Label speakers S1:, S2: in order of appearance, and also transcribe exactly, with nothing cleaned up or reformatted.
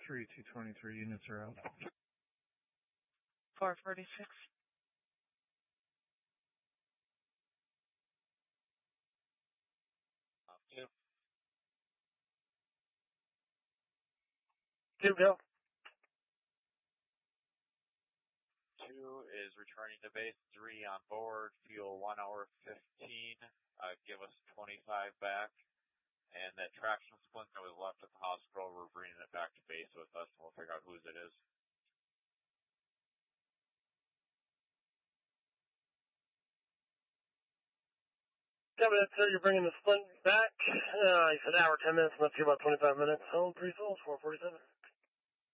S1: three two twenty-three units are out.
S2: four forty-six.
S3: Um, two.
S4: Two, go.
S3: Two is returning to base. Three on board. Fuel one hour fifteen. Uh, give us twenty-five back. And that traction splint that was left at the hospital, we're bringing it back to base with us, and we'll figure out whose it is.
S4: Copy that, sir. You're bringing the splint back. Uh, you said hour, ten minutes, and that's about twenty-five minutes. Home, pre-souls, four forty-seven.